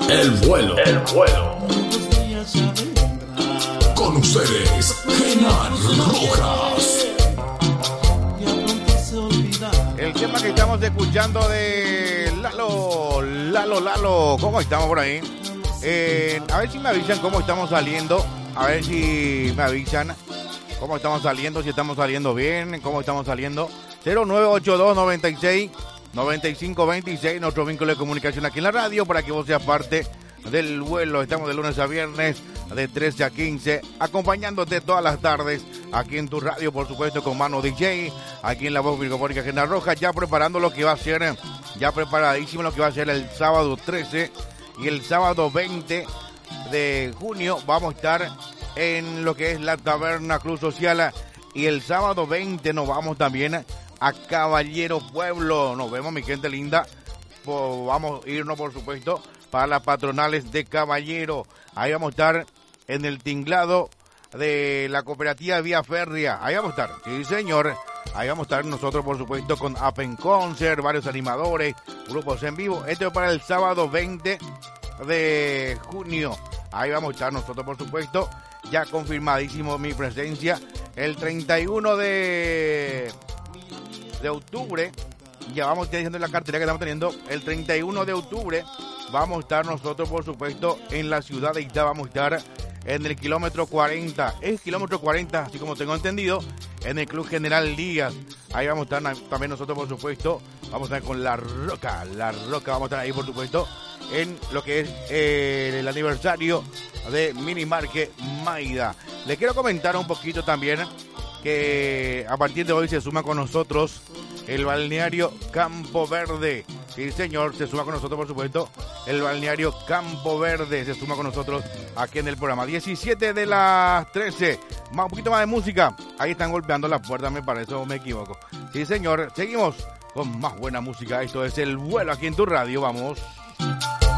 El vuelo. El vuelo. Con ustedes, Genan Rojas. El tema que estamos escuchando de Lalo. ¿Cómo estamos por ahí? A ver si me avisan cómo estamos saliendo. A ver si me avisan cómo estamos saliendo, si estamos saliendo bien, cómo estamos saliendo. 0982-96-9526, nuestro vínculo de comunicación aquí en la radio, para que vos seas parte del vuelo. Estamos de lunes a viernes, de 13 a 15, acompañándote todas las tardes, aquí en tu radio, por supuesto, con Mano DJ, aquí en la voz virgofónica Genan Rojas, ya preparando lo que va a ser, ya preparadísimo lo que va a ser el sábado 13 y el sábado 20 de junio. Vamos a estar en lo que es la Taberna Club Social, y el sábado 20 nos vamos también a Caballero Pueblo. Nos vemos, mi gente linda. Vamos a irnos, por supuesto, para las patronales de Caballero. Ahí vamos a estar en el tinglado de la cooperativa Vía Férrea. Ahí vamos a estar, sí señor. Ahí vamos a estar nosotros, por supuesto, con Apen Concert, varios animadores, grupos en vivo. Esto es para el sábado 20 de junio. Ahí vamos a estar nosotros, por supuesto. Ya confirmadísimo mi presencia. El 31 de octubre, ya vamos a estar diciendo en la cartera que estamos teniendo. El 31 de octubre vamos a estar nosotros, por supuesto, en la ciudad de Itá. Vamos a estar en el kilómetro 40. Es kilómetro 40, así como tengo entendido, en el Club General Díaz. Ahí vamos a estar también nosotros, por supuesto. Vamos a estar con La Roca. Vamos a estar ahí, por supuesto, en lo que es el aniversario de Mini Market Maida. Le quiero comentar un poquito también que a partir de hoy se suma con nosotros el balneario Campo Verde. Sí, señor, se suma con nosotros, por supuesto, el balneario Campo Verde. Se suma con nosotros aquí en el programa. 17 de las 13. Un poquito más de música. Ahí están golpeando la puerta, me parece, o me equivoco. Sí, señor, seguimos con más buena música. Esto es El Vuelo aquí en tu radio. Vamos.